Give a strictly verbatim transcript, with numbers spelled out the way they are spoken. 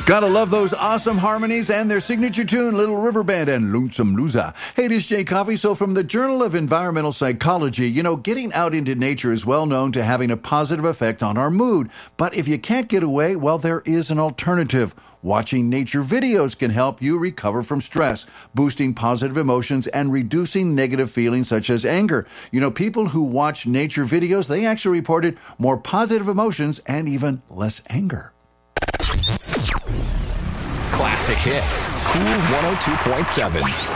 Gotta love those awesome harmonies and their signature tune, Little River Band and Lonesome Loser. Hey, this is Jay Coffey. So from the Journal of Environmental Psychology, you know, getting out into nature is well known to having a positive effect on our mood. But if you can't get away, well, there is an alternative. Watching nature videos can help you recover from stress, boosting positive emotions and reducing negative feelings such as anger. You know, people who watch nature videos, they actually reported more positive emotions and even less anger. Classic Hits, Cool one oh two point seven.